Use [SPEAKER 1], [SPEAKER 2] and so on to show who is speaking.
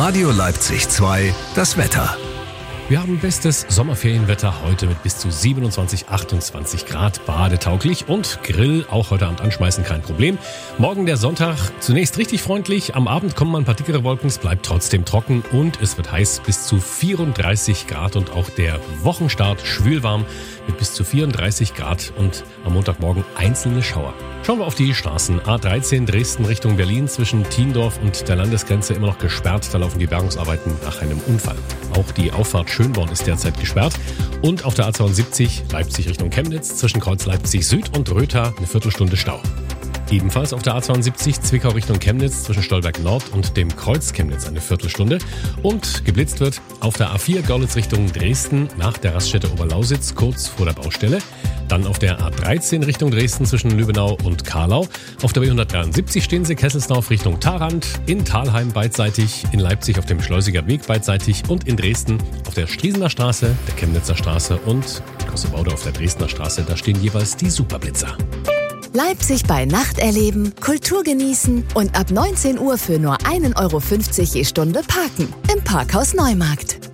[SPEAKER 1] Radio Leipzig 2, das Wetter.
[SPEAKER 2] Wir haben bestes Sommerferienwetter heute mit bis zu 27, 28 Grad, badetauglich und Grill auch heute Abend anschmeißen, kein Problem. Morgen der Sonntag, zunächst richtig freundlich, am Abend kommen mal ein paar dickere Wolken, es bleibt trotzdem trocken und es wird heiß bis zu 34 Grad und auch der Wochenstart schwülwarm mit bis zu 34 Grad und am Montagmorgen einzelne Schauer. Schauen wir auf die Straßen. A13 Dresden Richtung Berlin zwischen Thiendorf und der Landesgrenze immer noch gesperrt. Da laufen die Bergungsarbeiten nach einem Unfall. Auch die Auffahrt Schönborn ist derzeit gesperrt. Und auf der A72 Leipzig Richtung Chemnitz zwischen Kreuz Leipzig Süd und Rötha eine Viertelstunde Stau. Ebenfalls auf der A72 Zwickau Richtung Chemnitz zwischen Stolberg Nord und dem Kreuz Chemnitz eine Viertelstunde. Und geblitzt wird auf der A4 Görlitz Richtung Dresden nach der Raststätte Oberlausitz kurz vor der Baustelle. Dann auf der A13 Richtung Dresden zwischen Lübbenau und Karlau. Auf der B173 stehen Sie Kesselsdorf Richtung Tharandt, in Thalheim beidseitig, in Leipzig auf dem Schleusiger Weg beidseitig und in Dresden auf der Striesener Straße, der Chemnitzer Straße und in Kossebaude auf der Dresdner Straße. Da stehen jeweils die Superblitzer.
[SPEAKER 3] Leipzig bei Nacht erleben, Kultur genießen und ab 19 Uhr für nur 1,50 € je Stunde parken. Im Parkhaus Neumarkt.